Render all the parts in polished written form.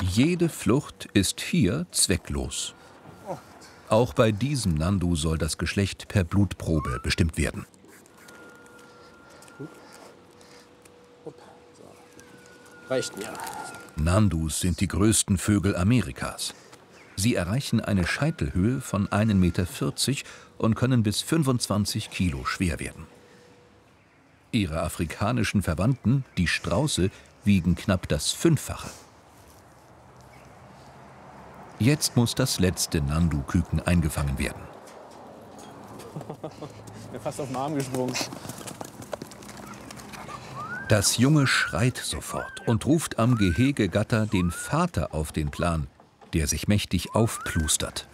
Jede Flucht ist hier zwecklos. Auch bei diesem Nandu soll das Geschlecht per Blutprobe bestimmt werden. Reicht mir. Nandus sind die größten Vögel Amerikas. Sie erreichen eine Scheitelhöhe von 1,40 Meter und können bis 25 Kilo schwer werden. Ihre afrikanischen Verwandten, die Strauße, wiegen knapp das Fünffache. Jetzt muss das letzte Nandu-Küken eingefangen werden. Ich bin fast auf den Arm gesprungen. Das Junge schreit sofort und ruft am Gehegegatter den Vater auf den Plan, der sich mächtig aufplustert.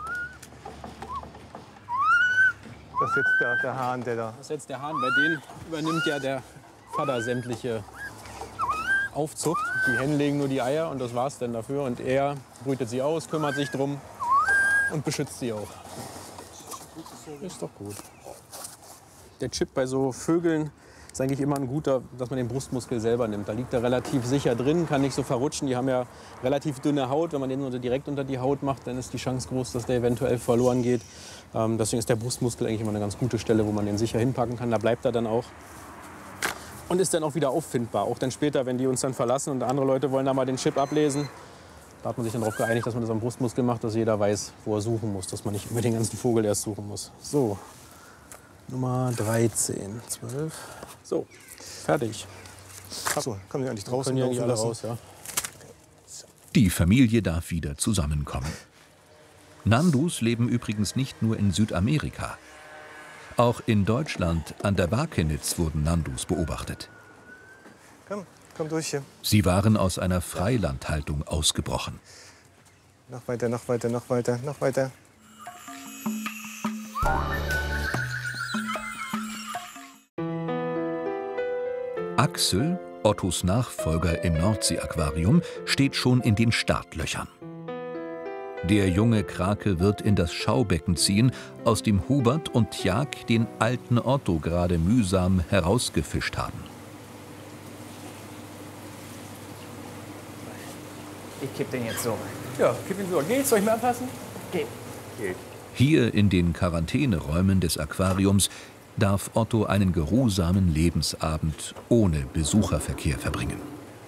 Das ist jetzt der Hahn, der da... Das ist jetzt der Hahn. Bei denen übernimmt ja der Vater sämtliche Aufzucht. Die Hennen legen nur die Eier und das war's dann dafür. Und er brütet sie aus, kümmert sich drum und beschützt sie auch. Ist doch gut. Der Chip bei so Vögeln ist eigentlich immer ein guter, dass man den Brustmuskel selber nimmt. Da liegt er relativ sicher drin, kann nicht so verrutschen. Die haben ja relativ dünne Haut. Wenn man den direkt unter die Haut macht, dann ist die Chance groß, dass der eventuell verloren geht. Deswegen ist der Brustmuskel eigentlich immer eine ganz gute Stelle, wo man den sicher hinpacken kann. Da bleibt er dann auch. Und ist dann auch wieder auffindbar. Auch dann später, wenn die uns dann verlassen und andere Leute wollen da mal den Chip ablesen. Da hat man sich dann darauf geeinigt, dass man das am Brustmuskel macht, dass jeder weiß, wo er suchen muss. Dass man nicht über den ganzen Vogel erst suchen muss. So, Nummer 13, 12. So, fertig. So, kommen die eigentlich draußen? Können ja nicht alle raus, ja. Die Familie darf wieder zusammenkommen. Nandus leben übrigens nicht nur in Südamerika. Auch in Deutschland an der Wakenitz wurden Nandus beobachtet. Komm durch hier. Sie waren aus einer Freilandhaltung ausgebrochen. Noch weiter, noch weiter, noch weiter, noch weiter. Axel, Ottos Nachfolger im Nordsee-Aquarium, steht schon in den Startlöchern. Der junge Krake wird in das Schaubecken ziehen, aus dem Hubert und Jag den alten Otto gerade mühsam herausgefischt haben. Ich kipp den jetzt so rein. Ja, kipp ihn so. Geht's? Soll ich mir anpassen? Geht. Hier in den Quarantäneräumen des Aquariums darf Otto einen geruhsamen Lebensabend ohne Besucherverkehr verbringen.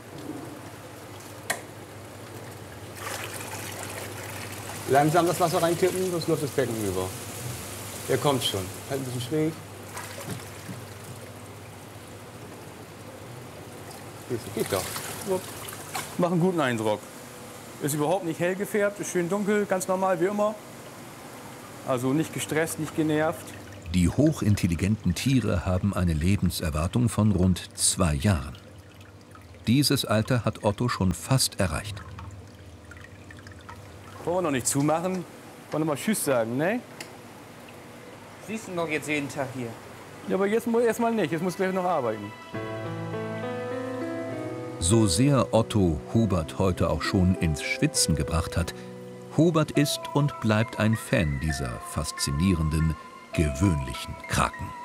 Langsam das Wasser reinkippen, sonst läuft das Becken über. Der kommt schon. Halt ein bisschen schräg. Geht doch. Macht einen guten Eindruck. Ist überhaupt nicht hell gefärbt, ist schön dunkel, ganz normal wie immer. Also nicht gestresst, nicht genervt. Die hochintelligenten Tiere haben eine Lebenserwartung von rund 2 Jahren. Dieses Alter hat Otto schon fast erreicht. Wollen wir noch nicht zumachen? Wollen wir mal Tschüss sagen, ne? Siehst du noch jetzt jeden Tag hier? Ja, aber jetzt erstmal nicht, jetzt muss gleich noch arbeiten. So sehr Otto Hubert heute auch schon ins Schwitzen gebracht hat, Hubert ist und bleibt ein Fan dieser faszinierenden, gewöhnlichen Kraken.